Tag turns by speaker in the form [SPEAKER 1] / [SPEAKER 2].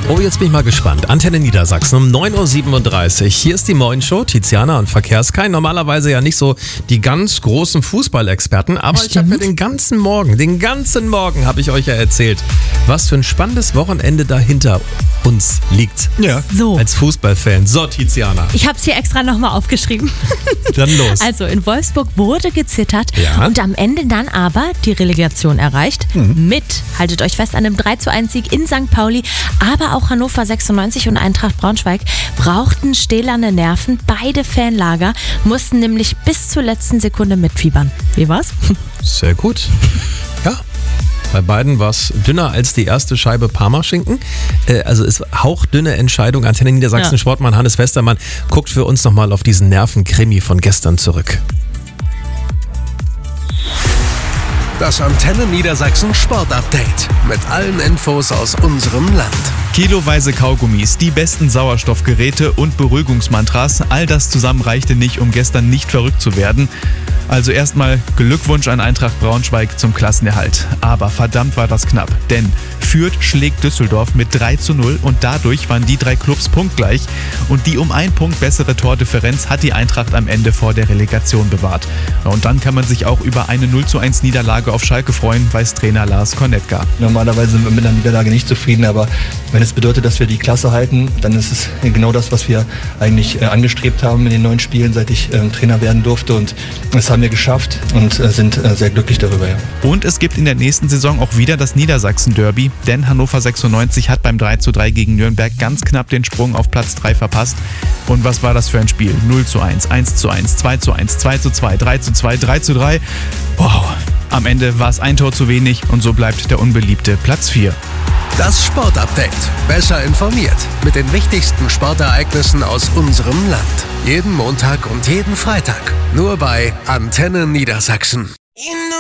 [SPEAKER 1] Oh, jetzt bin ich mal gespannt. Antenne Niedersachsen um 9.37 Uhr. Hier ist die Morgenshow, Tiziana und Verkehrskei. Normalerweise ja nicht so die ganz großen Fußballexperten, aber ich habe mir den ganzen Morgen habe ich euch ja erzählt, was für ein spannendes Wochenende dahinter uns liegt.
[SPEAKER 2] Ja.
[SPEAKER 3] So,
[SPEAKER 1] Als Fußballfan. So, Tiziana,
[SPEAKER 3] ich habe es hier extra nochmal aufgeschrieben.
[SPEAKER 1] dann los.
[SPEAKER 3] Also in Wolfsburg wurde gezittert
[SPEAKER 1] Ja.
[SPEAKER 3] und am Ende dann aber die Relegation erreicht mit, haltet euch fest, einem 3:1 Sieg in St. Pauli, aber auch Hannover 96 und Eintracht Braunschweig brauchten stählerne Nerven. Beide Fanlager mussten nämlich bis zur letzten Sekunde mitfiebern. Wie war's?
[SPEAKER 1] Sehr gut. Ja. Bei beiden war es dünner als die erste Scheibe Parmaschinken. Also ist hauchdünne Entscheidung. Antenne Niedersachsen,
[SPEAKER 3] Ja.
[SPEAKER 1] Sportmann Hannes Westermann guckt für uns nochmal auf diesen Nervenkrimi von gestern zurück.
[SPEAKER 4] Das Antenne Niedersachsen Sportupdate mit allen Infos aus unserem Land.
[SPEAKER 2] Kiloweise Kaugummis, die besten Sauerstoffgeräte und Beruhigungsmantras, all das zusammen reichte nicht, um gestern nicht verrückt zu werden. Also erstmal Glückwunsch an Eintracht Braunschweig zum Klassenerhalt. Aber verdammt war das knapp, denn Fürth schlägt Düsseldorf mit 3:0 und dadurch waren die drei Clubs punktgleich. Und die um einen Punkt bessere Tordifferenz hat die Eintracht am Ende vor der Relegation bewahrt. Und dann kann man sich auch über eine 0:1 Niederlage auf Schalke freuen, weiß Trainer Lars Konetka.
[SPEAKER 5] Normalerweise sind wir mit einer Niederlage nicht zufrieden, aber wenn es bedeutet, dass wir die Klasse halten, dann ist es genau das, was wir eigentlich angestrebt haben in den 9 Spielen, seit ich Trainer werden durfte, und das haben wir geschafft und sind sehr glücklich darüber. Ja.
[SPEAKER 2] Und es gibt in der nächsten Saison auch wieder das Niedersachsen-Derby, denn Hannover 96 hat beim 3:3 gegen Nürnberg ganz knapp den Sprung auf Platz 3 verpasst. Und was war das für ein Spiel? 0:1, 1:1, 2:1, 2:2, 3:2, 3:3. Wow, am Ende war es ein Tor zu wenig und so bleibt der unbeliebte Platz 4.
[SPEAKER 4] Das Sportupdate. Besser informiert mit den wichtigsten Sportereignissen aus unserem Land. Jeden Montag und jeden Freitag. Nur bei Antenne Niedersachsen.